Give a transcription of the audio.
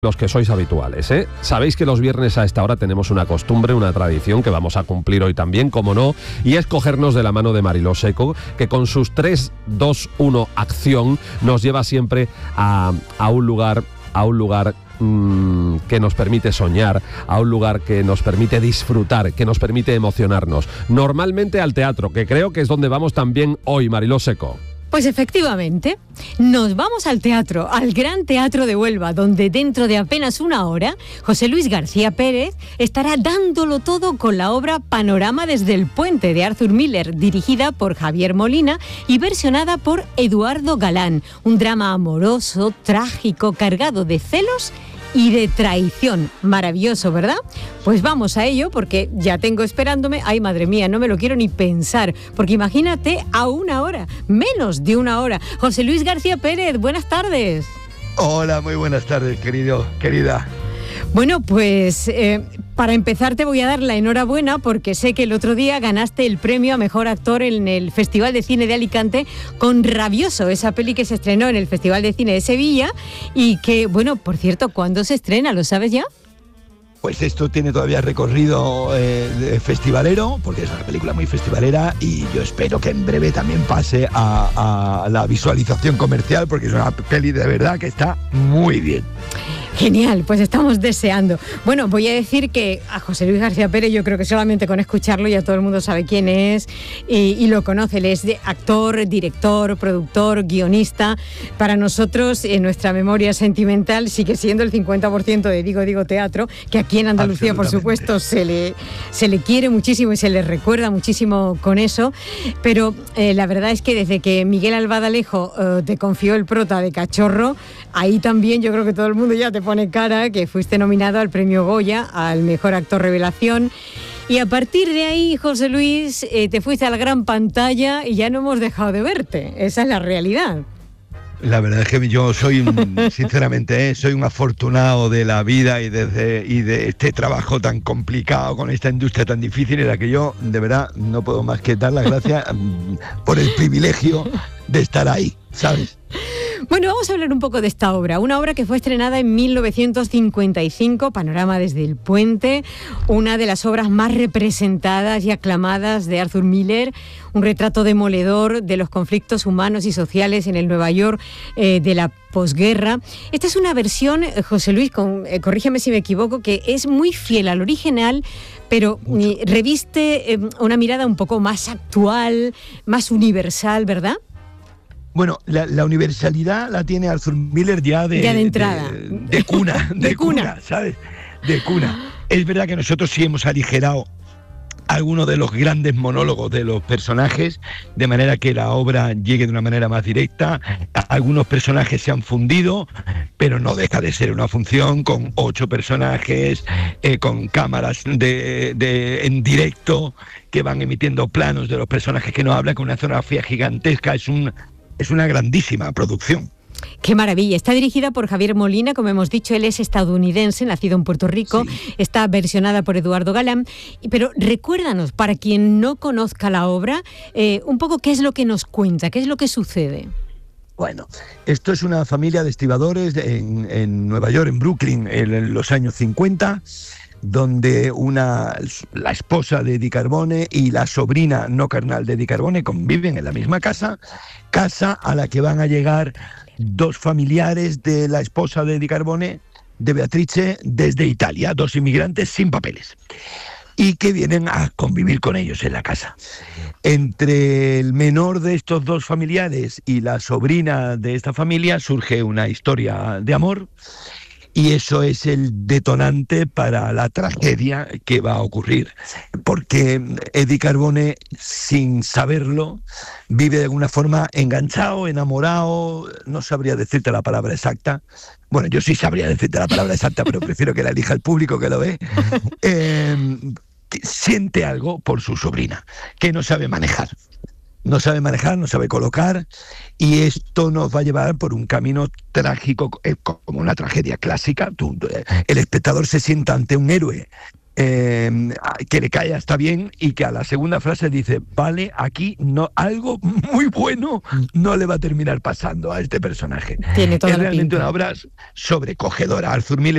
Los que sois habituales, ¿eh? Sabéis que los viernes a esta hora tenemos una costumbre, una tradición que vamos a cumplir hoy también, como no, y es cogernos de la mano de Mariló Seco, que con sus 3, 2, 1 acción nos lleva siempre a un lugar que nos permite soñar, a un lugar que nos permite disfrutar, que nos permite emocionarnos. Normalmente al teatro, que creo que es donde vamos también hoy, Mariló Seco. Pues efectivamente, nos vamos al teatro, al Gran Teatro de Huelva, donde dentro de apenas una hora, José Luis García Pérez estará dándolo todo con la obra Panorama desde el Puente de Arthur Miller, dirigida por Javier Molina y versionada por Eduardo Galán. Un drama amoroso, trágico, cargado de celos y de traición. Maravilloso, ¿verdad? Pues vamos a ello, porque ya tengo esperándome. Ay, madre mía, no me lo quiero ni pensar, porque imagínate, a una hora, menos de una hora. José Luis García Pérez, buenas tardes. Hola, muy buenas tardes, querida. Bueno, pues para empezar te voy a dar la enhorabuena, porque sé que el otro día ganaste el premio a Mejor Actor en el Festival de Cine de Alicante con Rabioso, esa peli que se estrenó en el Festival de Cine de Sevilla y que, bueno, por cierto, ¿cuándo se estrena? ¿Lo sabes ya? Pues esto tiene todavía recorrido festivalero, porque es una película muy festivalera, y yo espero que en breve también pase a la visualización comercial, porque es una peli de verdad que está muy bien. Genial, pues estamos deseando. Bueno, voy a decir que a José Luis García Pérez, yo creo que solamente con escucharlo ya todo el mundo sabe quién es y lo conoce. Él es actor, director, productor, guionista. Para nosotros, en nuestra memoria sentimental, sigue siendo el 50% de Digo Teatro, que aquí en Andalucía, por supuesto, se le quiere muchísimo y se le recuerda muchísimo con eso. Pero la verdad es que desde que Miguel Albadalejo te confió el prota de Cachorro, ahí también yo creo que todo el mundo ya te pone cara, que fuiste nominado al premio Goya, al Mejor Actor Revelación. Y a partir de ahí, José Luis, te fuiste a la gran pantalla y ya no hemos dejado de verte. Esa es la realidad. La verdad es que yo soy, sinceramente, soy un afortunado de la vida y de este trabajo tan complicado con esta industria tan difícil, en la que yo, de verdad, no puedo más que dar las gracias por el privilegio de estar ahí, ¿sabes? Bueno, vamos a hablar un poco de esta obra, una obra que fue estrenada en 1955, Panorama desde el Puente, una de las obras más representadas y aclamadas de Arthur Miller, un retrato demoledor de los conflictos humanos y sociales en el Nueva York de la posguerra. Esta es una versión, José Luis, corrígeme si me equivoco, que es muy fiel al original, pero reviste una mirada un poco más actual, más universal, ¿verdad? Bueno, la universalidad la tiene Arthur Miller ya de entrada. De cuna, ¿sabes? De cuna. Es verdad que nosotros sí hemos aligerado algunos de los grandes monólogos de los personajes, de manera que la obra llegue de una manera más directa. Algunos personajes se han fundido, pero no deja de ser una función con 8 personajes, con cámaras en directo que van emitiendo planos de los personajes que no hablan, con una escenografía gigantesca. Es una grandísima producción. ¡Qué maravilla! Está dirigida por Javier Molina, como hemos dicho, él es estadounidense, nacido en Puerto Rico, sí. Está versionada por Eduardo Galán, pero recuérdanos, para quien no conozca la obra, un poco qué es lo que nos cuenta, qué es lo que sucede. Bueno, esto es una familia de estibadores en Nueva York, en Brooklyn, en los años 50, donde la esposa de Eddie Carbone y la sobrina no carnal de Eddie Carbone conviven en la misma casa a la que van a llegar 2 familiares de la esposa de Eddie Carbone, de Beatrice, desde Italia, 2 inmigrantes sin papeles, y que vienen a convivir con ellos en la casa. Entre el menor de estos 2 familiares y la sobrina de esta familia surge una historia de amor, y eso es el detonante para la tragedia que va a ocurrir, porque Eddie Carbone, sin saberlo, vive de alguna forma enganchado, enamorado, no sabría decirte la palabra exacta. Bueno, yo sí sabría decirte la palabra exacta, pero prefiero que la elija el público que lo ve. Siente algo por su sobrina, que no sabe manejar. No sabe manejar, no sabe colocar, y esto nos va a llevar por un camino trágico, como una tragedia clásica. El espectador se sienta ante un héroe que le cae hasta bien y que a la segunda frase dice, vale, aquí no, algo muy bueno no le va a terminar pasando a este personaje. Tiene toda es la realmente pinta. una obra sobrecogedora. Arthur Miller